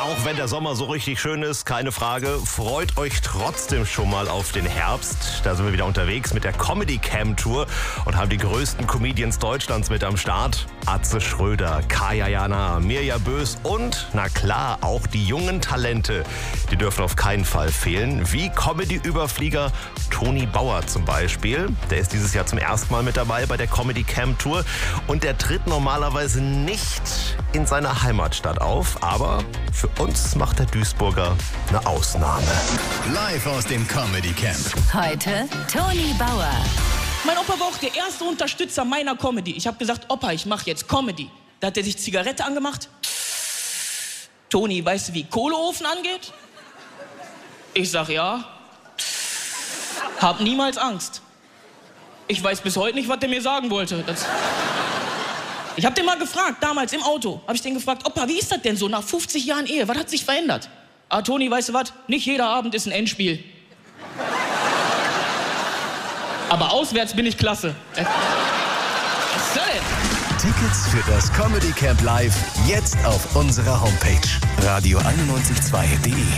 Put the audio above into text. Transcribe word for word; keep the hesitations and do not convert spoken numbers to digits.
Auch wenn der Sommer so richtig schön ist, keine Frage, freut euch trotzdem schon mal auf den Herbst. Da sind wir wieder unterwegs mit der Comedy Camp Tour und haben die größten Comedians Deutschlands mit am Start. Atze Schröder, Kaya Jana, Mirja Bös und, na klar, auch die jungen Talente. Die dürfen auf keinen Fall fehlen. Wie Comedy-Überflieger Toni Bauer zum Beispiel. Der ist dieses Jahr zum ersten Mal mit dabei bei der Comedy Camp Tour. Und der tritt normalerweise nicht in seiner Heimatstadt auf, aber für uns macht der Duisburger eine Ausnahme. Live aus dem Comedy Camp. Heute Toni Bauer. Mein Opa war auch der erste Unterstützer meiner Comedy. Ich habe gesagt, Opa, ich mache jetzt Comedy. Da hat er sich Zigarette angemacht. Toni, weißt du, wie Kohleofen angeht? Ich sag ja. Hab niemals Angst. Ich weiß bis heute nicht, was der mir sagen wollte. Das ich hab den mal gefragt, damals im Auto, habe ich den gefragt, Opa, wie ist das denn so nach fünfzig Jahren Ehe? Was hat sich verändert? Ah, Toni, weißt du was? Nicht jeder Abend ist ein Endspiel. Aber auswärts bin ich klasse. Was soll denn? Tickets für das Comedy Camp Live jetzt auf unserer Homepage radio einundneunzig Komma zwei punkt de.